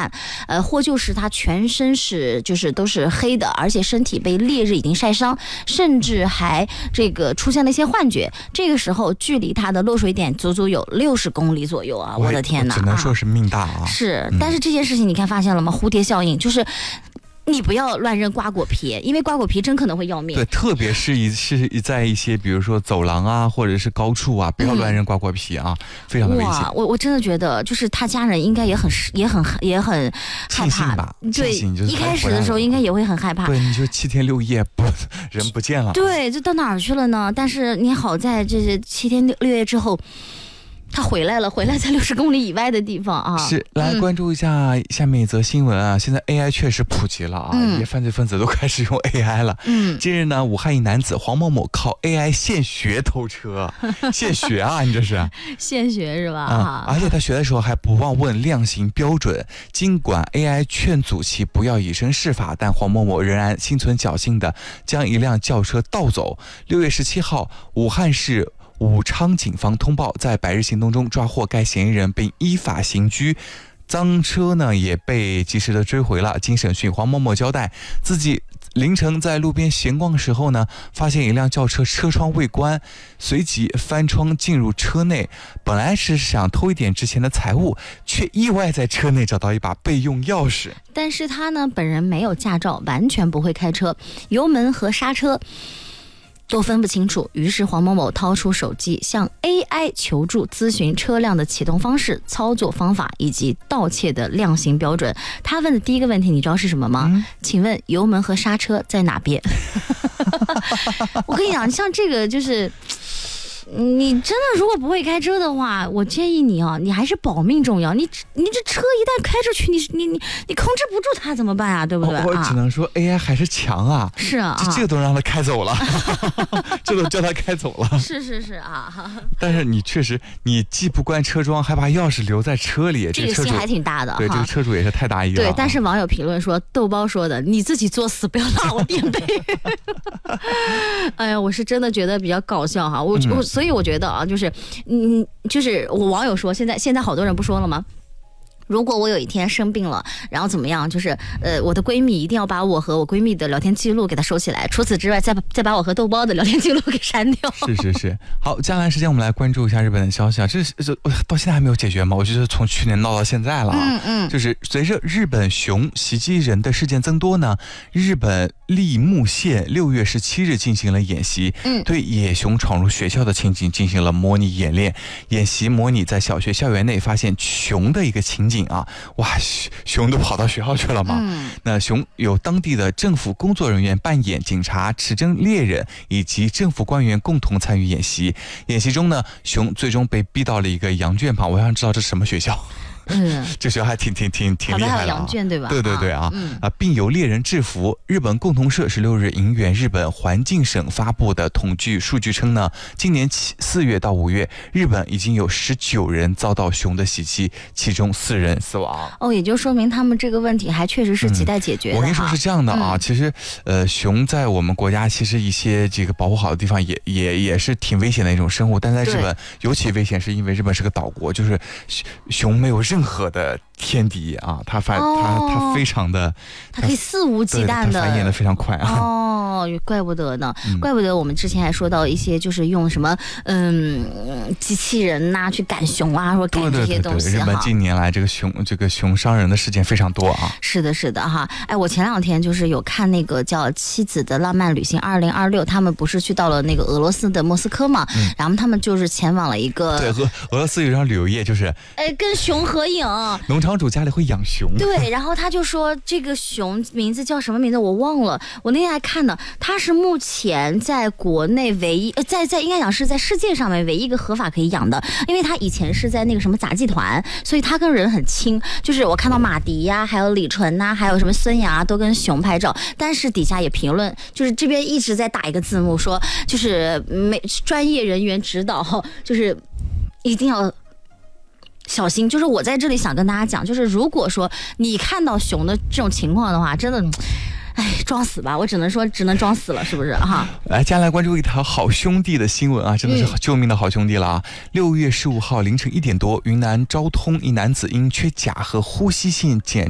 惨，或就是他全身都是黑的，而且身体被烈日已经晒伤，甚至还这个出现了一些幻觉。这个时候距离他的落水点足足有60公里左右啊！我的天哪， 只能说是命大啊！ 是，但是这件事情你看发现了吗？蝴蝶效应就是。你不要乱扔瓜果皮，因为瓜果皮真可能会要命。 对，特别是在一些比如说走廊啊，或者是高处啊，不要乱扔瓜果皮啊，非常的危险。 哇，我真的觉得，就是他家人应该也很害怕吧？ 对，一开始的时候应该也会很害怕。 对，你说7天6夜人不见了， 对，这到哪儿去了呢？但是你好在这7天6夜之后。他回来在60公里以外的地方啊！ 是，来关注一下下面一则新闻啊！现在 AI 确实普及了啊，一些犯罪分子都开始用 AI 了。近日呢，武汉一男子黄某某靠 AI 现学偷车，现学啊，你这是现学是吧？ 而且他学的时候还不忘问量刑标准。尽管 AI 劝阻其不要以身试法，但黄某某仍然心存侥幸的将一辆轿车盗走。6月17号，武汉市武昌警方通报，在百日行动中抓获该嫌疑人，并依法刑拘。赃车呢也被及时的追回了。经审讯，黄某某交代，自己凌晨在路边闲逛的时候呢，发现一辆轿车车窗未关，随即翻窗进入车内。本来是想偷一点值钱的财物，却意外在车内找到一把备用钥匙。 但是他呢，本人没有驾照，完全不会开车，油门和刹车都分不清楚，于是黄某某掏出手机向 AI 求助，咨询车辆的启动方式、操作方法以及盗窃的量刑标准。他问的第一个问题你知道是什么吗？请问油门和刹车在哪边？我跟你讲，像这个就是你真的如果不会开车的话，我建议你啊，你还是保命重要。你这车一旦开出去，你控制不住它怎么办啊？对不对？ 我只能说 AI 还是强啊。 是啊， 这个都让他开走了，这都叫他开走了。 是啊。 但是你确实，你既不关车窗，还把钥匙留在车里， 这个心还挺大的。 对，这个车主也是太大意了。 对，但是网友评论说，豆包说的，你自己作死，不要拉我垫背。哎呀，我是真的觉得比较搞笑哈。所以我觉得啊，就是我网友说，现在好多人不说了吗？如果我有一天生病了，然后怎么样？就是我的闺蜜一定要把我和我闺蜜的聊天记录给它收起来，除此之外，再把我和豆包的聊天记录给删掉。 是。好，接下来时间我们来关注一下日本的消息啊，这到现在还没有解决吗？我觉得从去年闹到现在了啊。就是随着日本熊袭击人的事件增多呢，日本立木县6月17日进行了演习，对野熊闯入学校的情景进行了模拟演练。演习模拟在小学校园内发现熊的一个情景啊，哇，熊都跑到学校去了吗？那熊有当地的政府工作人员扮演警察、持证猎人以及政府官员共同参与演习。演习中呢，熊最终被逼到了一个羊圈旁。我想知道这是什么学校。这学校还挺厉害的、 还有羊圈对吧？ 对啊，并由猎人制服。日本共同社16日引援日本环境省发布的统计数据称呢，今年4月到5月，日本已经有19人遭到熊的袭击，其中4人死亡。 也就说明他们这个问题还确实是亟待解决的。 我跟你说是这样的啊，其实熊在我们国家其实一些这个保护好的地方也是挺危险的一种生物，但在日本尤其危险，是因为日本是个岛国，就是熊没有任何的天敌啊，它非常的， 它可以肆无忌惮的繁衍的非常快啊。 怪不得呢，怪不得我们之前还说到一些就是用什么机器人呐去赶熊啊，或赶这些东西。 日本近年来这个熊伤人的事件非常多啊。 是的哈。我前2天就是有看那个叫《妻子的浪漫旅行2026》，他们不是去到了那个俄罗斯的莫斯科嘛，然后他们就是前往了一个俄罗斯有一张旅游业，就是跟熊合影。 农场主家里会养熊， 对，然后他就说这个熊名字叫什么名字我忘了，我那天还看呢，它是目前在国内唯一在应该讲是在世界上面唯一一个合法可以养的，因为他以前是在那个什么杂技团，所以他跟人很亲，就是我看到马迪呀，还有李纯呐，还有什么孙杨都跟熊拍照，但是底下也评论，就是这边一直在打一个字幕说，就是专业人员指导，就是一定要小心。就是我在这里想跟大家讲，就是如果说你看到熊的这种情况的话，真的装死吧，我只能装死了，是不是哈？ 来，接下来关注一条好兄弟的新闻啊，真的是救命的好兄弟了啊！6月15号凌晨1点多，云南昭通一男子因缺钾和呼吸性